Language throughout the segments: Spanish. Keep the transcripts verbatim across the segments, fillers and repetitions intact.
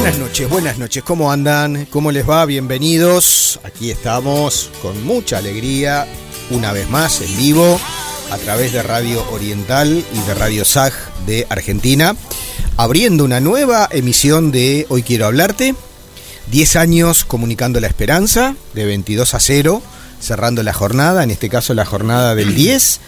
Buenas noches, buenas noches, ¿cómo andan? ¿Cómo les va? Bienvenidos. Aquí estamos con mucha alegría, una vez más en vivo, a través de Radio Oriental y de Radio S A G de Argentina, abriendo una nueva emisión de Hoy Quiero Hablarte. diez años comunicando la esperanza, de veintidós a cero, cerrando la jornada, en este caso la jornada del diez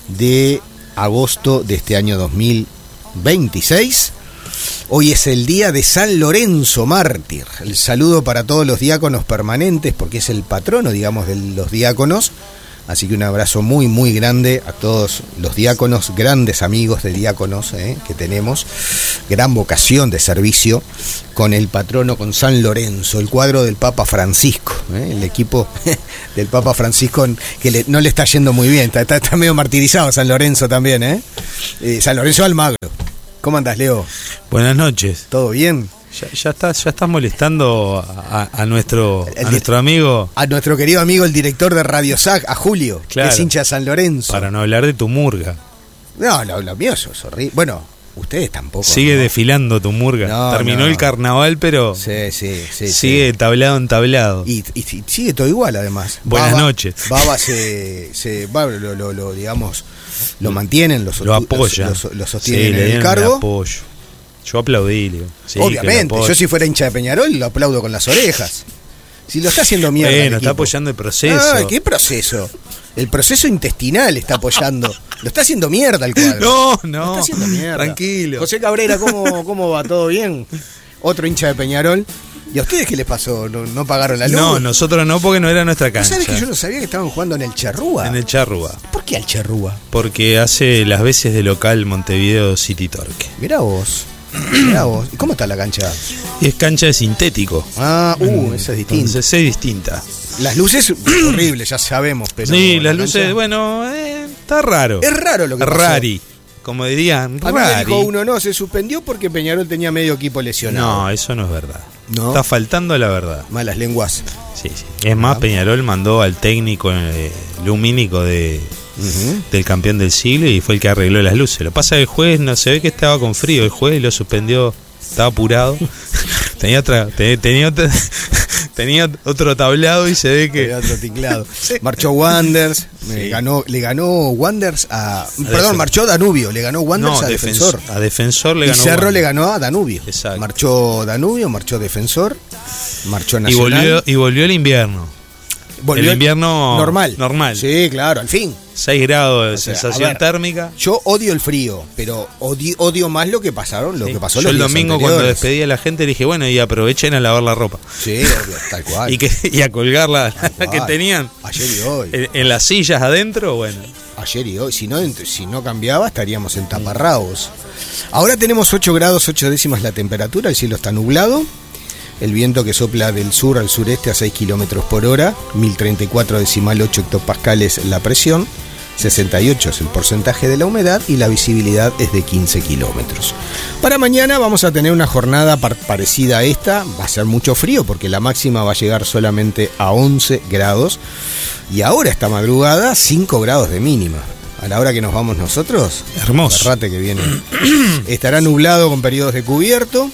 de agosto de este año dos mil veintiséis. Hoy es el día de San Lorenzo Mártir. El saludo para todos los diáconos permanentes, porque es el patrono, digamos, de los diáconos. Así que un abrazo muy, muy grande a todos los diáconos, grandes amigos de diáconos eh, que tenemos. Gran vocación de servicio con el patrono, con San Lorenzo, el cuadro del Papa Francisco. Eh, el equipo del Papa Francisco que le, no le está yendo muy bien. Está, está, está medio martirizado San Lorenzo también. Eh. Eh, San Lorenzo Almagro. ¿Cómo andás, Leo? Buenas noches. ¿Todo bien? Ya, ya estás ya estás molestando a, a nuestro a nuestro amigo, a nuestro querido amigo, el director de Radio S A G, a Julio, claro, que es hincha de San Lorenzo. Para no hablar de tu murga. No, lo, lo mío es horrible. Bueno, ustedes tampoco. Sigue ¿no? desfilando tu murga. No, Terminó no. el carnaval, pero sí, sí, sí, sigue sí. tablado en tablado. Y, y, y sigue todo igual, además. Buenas Baba, noches. Baba se, se Baba lo, lo, lo, digamos, lo mantienen, los lo apoya, lo, lo, lo sostienen sí, en el cargo. El apoyo. Yo aplaudí, digo. Sí, obviamente, yo si fuera hincha de Peñarol lo aplaudo con las orejas. Si lo está haciendo mierda. Bueno, está apoyando el proceso. Ah, ¿qué proceso? El proceso intestinal está apoyando. Lo está haciendo mierda el cuadro. No, no. Lo está haciendo mierda. Tranquilo. José Cabrera, ¿cómo, cómo va? ¿Todo bien? Otro hincha de Peñarol. ¿Y a ustedes qué les pasó? ¿No, no pagaron la luz? No, nosotros no, porque no era nuestra cancha. ¿Sabes que yo no sabía que estaban jugando en el Charrúa? En el Charrúa. ¿Por qué al Charrúa? Porque hace las veces de local Montevideo City Torque. Mirá vos. Mirá vos. ¿Y cómo está la cancha? Y es cancha de sintético. Ah, uh, esa es distinta. Entonces es distinta. Las luces, horribles, ya sabemos, pero... Sí, las luces, cancha... bueno, eh, está raro. Es raro lo que pasó. Rari, como dirían, a rari. mí me dijo uno, no, se suspendió porque Peñarol tenía medio equipo lesionado. No, eso no es verdad. ¿No? Está faltando a la verdad. Malas lenguas. Sí, sí. Es más, Peñarol mandó al técnico eh, lumínico de... Uh-huh. del campeón del siglo y fue el que arregló las luces. Lo que pasa es que el juez no se ve que estaba con frío, el juez lo suspendió, estaba apurado. tenía otra, tenía, tenía otra, tenía otro tablado y se ve que tenía otro ticlado. Marchó Wanderers, sí. ganó, le ganó Wanderers a, a perdón, Defen- marchó Danubio, le ganó Wanderers no, a Defensor. A Defensor le ganó. Y Cerro Wanderers. le ganó a Danubio. Exacto. Marchó Danubio, marchó Defensor, marchó Nacional. Y volvió, y volvió el invierno. Volvió el invierno normal. Normal. Sí, claro, al fin. seis grados de o sea, sensación ver, térmica. Yo odio el frío, pero odio, odio más lo que pasaron, lo sí. que pasó yo los el domingo anteriores. Cuando despedí a la gente dije, bueno, y aprovechen a lavar la ropa. Sí, obvio, tal cual. y, que, y a colgar la, la que tenían. Ayer y hoy. En, en las sillas adentro, bueno. Ayer y hoy, si no, si no cambiaba estaríamos en taparrabos. Ahora tenemos ocho grados, ocho décimas la temperatura, el cielo está nublado. El viento que sopla del sur al sureste a seis kilómetros por hora, mil treinta y cuatro decimal ocho hectopascales la presión, sesenta y ocho es el porcentaje de la humedad y la visibilidad es de quince kilómetros. Para mañana vamos a tener una jornada par- parecida a esta, va a ser mucho frío porque la máxima va a llegar solamente a once grados y ahora esta madrugada cinco grados de mínima. A la hora que nos vamos nosotros, hermoso. Cerrate que viene. Estará nublado con periodos de cubierto.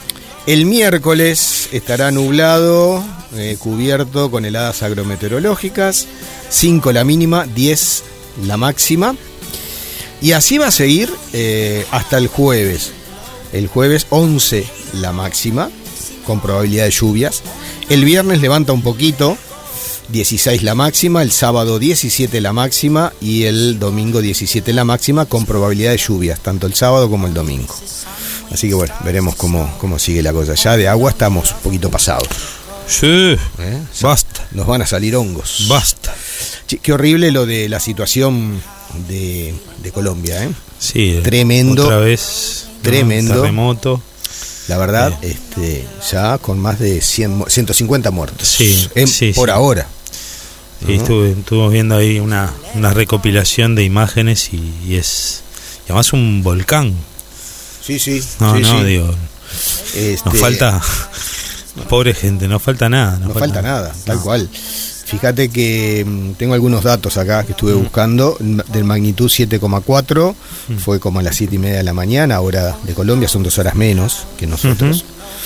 El miércoles estará nublado, eh, cubierto con heladas agrometeorológicas, cinco la mínima, diez la máxima. Y así va a seguir eh, hasta el jueves. El jueves once la máxima, con probabilidad de lluvias. El viernes levanta un poquito, dieciséis la máxima, el sábado diecisiete la máxima y el domingo diecisiete la máxima, con probabilidad de lluvias, tanto el sábado como el domingo. Así que bueno, veremos cómo, cómo sigue la cosa. Ya de agua estamos un poquito pasados. Sí, ¿Eh? basta. Nos van a salir hongos. Basta. Che, qué horrible lo de la situación de, de Colombia, ¿eh? Sí, tremendo. Otra vez. Tremendo. Terremoto. La verdad, eh. este, ya con más de cien, ciento cincuenta muertos. Sí, en, sí por sí. ahora. Sí, uh-huh. estuve, estuvimos viendo ahí una, una recopilación de imágenes y, y es y además un volcán. Sí, sí. No, sí, no, sí. digo. Este, nos falta. Pobre gente, no falta nada. No, no falta, falta nada, tal no. cual. Fíjate que mmm, tengo algunos datos acá que estuve mm. buscando. Del magnitud siete coma cuatro, mm. fue como a las siete y media de la mañana, hora de Colombia, son dos horas menos que nosotros. Uh-huh.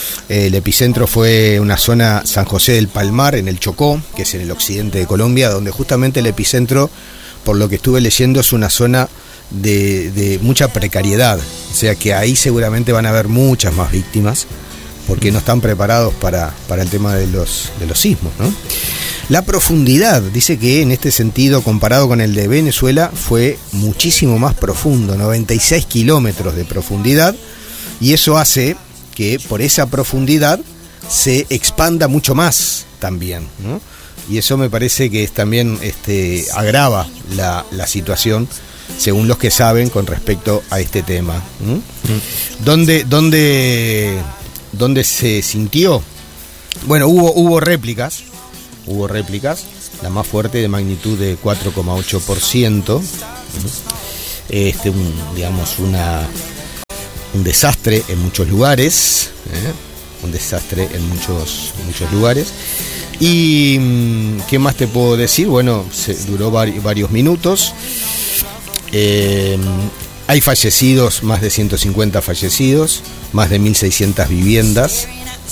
El epicentro fue una zona San José del Palmar, en el Chocó, que es en el occidente de Colombia, donde justamente el epicentro, por lo que estuve leyendo, es una zona de, de mucha precariedad. O sea que ahí seguramente van a haber muchas más víctimas, porque no están preparados para, para el tema de los, de los sismos, ¿no? La profundidad, dice que en este sentido, comparado con el de Venezuela, fue muchísimo más profundo, noventa y seis kilómetros de profundidad, y eso hace que por esa profundidad se expanda mucho más también, ¿no? Y eso me parece que es también este, agrava la, la situación, según los que saben, con respecto a este tema. ¿Mm? Mm. ¿Dónde, dónde, dónde se sintió? Bueno, hubo, hubo réplicas, hubo réplicas, la más fuerte de magnitud de cuatro coma ocho por ciento. Este, un, digamos, una, un desastre en muchos lugares, ¿eh? un desastre en muchos, muchos lugares. Y ¿qué más te puedo decir? Bueno, se duró vari, varios minutos. Eh, hay fallecidos, más de ciento cincuenta fallecidos, más de mil seiscientas viviendas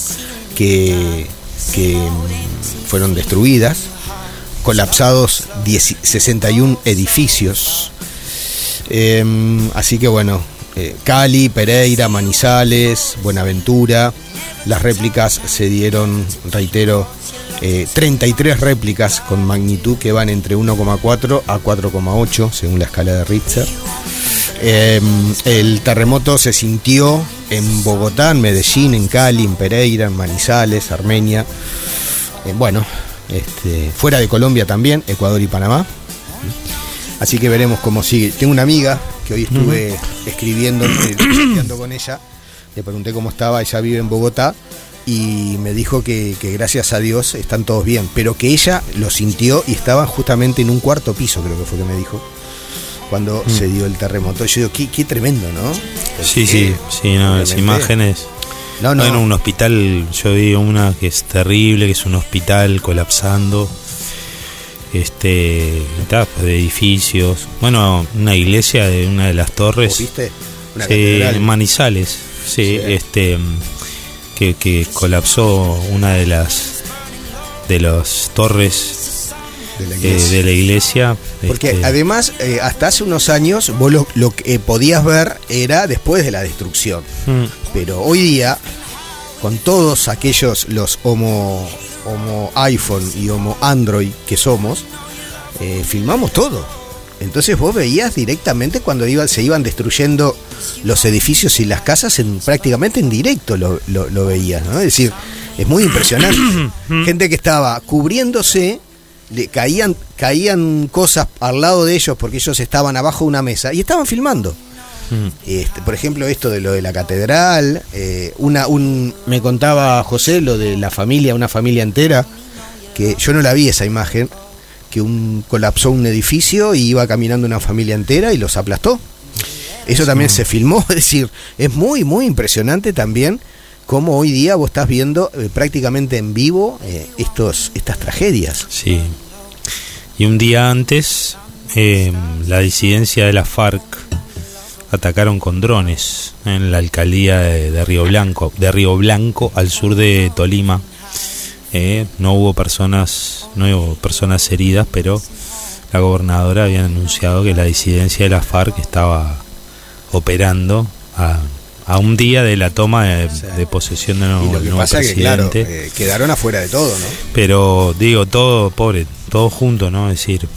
que, que fueron destruidas, colapsados sesenta y uno edificios. Eh, así que bueno, eh, Cali, Pereira, Manizales, Buenaventura, las réplicas se dieron, reitero, Eh, treinta y tres réplicas con magnitud que van entre uno coma cuatro a cuatro coma ocho según la escala de Richter. Eh, el terremoto se sintió en Bogotá, en Medellín, en Cali, en Pereira, en Manizales, Armenia, eh, bueno, este, fuera de Colombia también, Ecuador y Panamá. Así que veremos cómo sigue. Tengo una amiga que hoy estuve uh-huh. escribiendo, escribiendo con ella, le pregunté cómo estaba, ella vive en Bogotá, y me dijo que, que gracias a Dios están todos bien, pero que ella lo sintió y estaba justamente en un cuarto piso, creo que fue que me dijo, cuando mm. se dio el terremoto. Yo digo, qué, qué tremendo, ¿no? Porque sí, sí, sí, no, las imágenes. No, no. Bueno, un hospital, yo vi una que es terrible, que es un hospital colapsando, este, de edificios. Bueno, una iglesia de una de las torres. ¿Viste? Una sí, en Manizales, sí, sí. este... Que, que colapsó una de las de las torres de la iglesia, eh, de la iglesia porque este... además eh, hasta hace unos años vos lo, lo que podías ver era después de la destrucción, mm. pero hoy día con todos aquellos los homo, homo iPhone y homo Android que somos, eh, filmamos todo. Entonces vos veías directamente cuando iba, se iban destruyendo los edificios y las casas, en, prácticamente en directo lo, lo, lo veías, ¿no? Es decir, es muy impresionante. Gente que estaba cubriéndose, le caían, caían cosas al lado de ellos porque ellos estaban abajo de una mesa y estaban filmando. Este, por ejemplo, esto de lo de la catedral, eh, una, un, me contaba José lo de la familia, una familia entera, que yo no la vi esa imagen, que un colapsó un edificio y iba caminando una familia entera y los aplastó. Eso también sí. se filmó, es decir, es muy, muy impresionante también cómo hoy día vos estás viendo eh, prácticamente en vivo eh, estos, estas tragedias. Sí. Y un día antes, eh, la disidencia de la FARC atacaron con drones en la alcaldía de, de Río Blanco, de Río Blanco, al sur de Tolima. Eh, no hubo personas no hubo personas heridas, pero la gobernadora había anunciado que la disidencia de la FARC estaba operando a, a un día de la toma de, sí. de posesión de nuevo, y lo que nuevo pasa presidente. Que, claro, eh, quedaron afuera de todo, ¿no? Pero digo, todo, pobre, todo junto, ¿no? Es decir,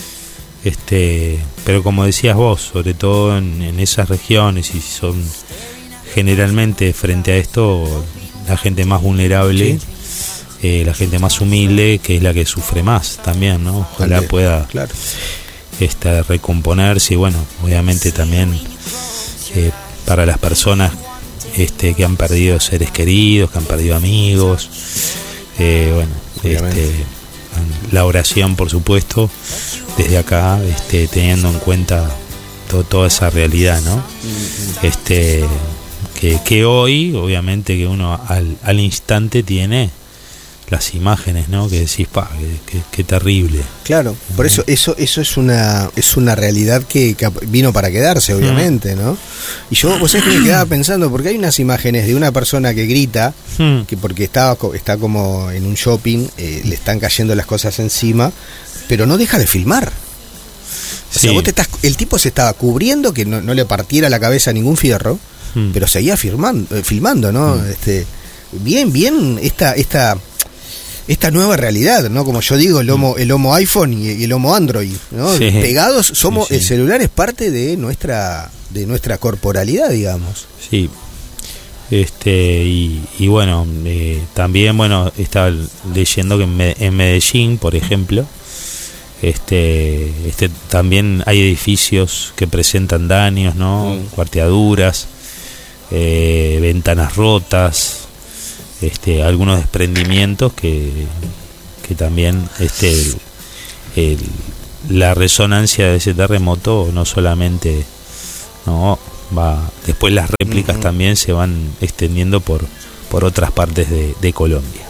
este, pero como decías vos, sobre todo en, en esas regiones, y son generalmente frente a esto la gente más vulnerable. ¿Sí? Eh, la gente más humilde, que es la que sufre más también, ¿no? Ojalá Ande, pueda claro. este, recomponerse y bueno, obviamente también eh, para las personas este, que han perdido seres queridos, que han perdido amigos, eh, bueno, este, la oración por supuesto desde acá, este, teniendo en cuenta to, toda esa realidad, ¿no? Mm-hmm. Este, que, que hoy, obviamente que uno al, al instante tiene las imágenes, ¿no? Que decís, pa, qué, qué, qué terrible. Claro, por eso eso eso es una es una realidad que, que vino para quedarse, obviamente, ¿no? Y yo, vos sabés que me quedaba pensando, porque hay unas imágenes de una persona que grita, que porque está, está como en un shopping, eh, le están cayendo las cosas encima, pero no deja de filmar. O sea, sí. vos te estás, el tipo se estaba cubriendo que no, no le partiera la cabeza a ningún fierro, hmm. pero seguía firmando, eh, filmando, ¿no? Hmm. Este, bien, bien, esta, esta, esta nueva realidad, ¿no? Como yo digo, el homo, el homo iPhone y, y el homo Android, ¿no? Sí. Pegados, somos, sí, sí. el celular es parte de nuestra, de nuestra corporalidad, digamos. Sí. Este, y, y bueno, eh, también, bueno, estaba leyendo que en, Me- en Medellín, por ejemplo, Este, este también hay edificios que presentan daños, ¿no? Mm. Cuarteaduras, eh, ventanas rotas, este, algunos desprendimientos que, que también este, el, el, la resonancia de ese terremoto no solamente, no va, después las réplicas mm-hmm. también se van extendiendo por, por otras partes de, de Colombia.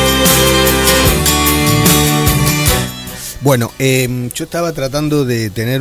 Bueno, eh, yo estaba tratando de tener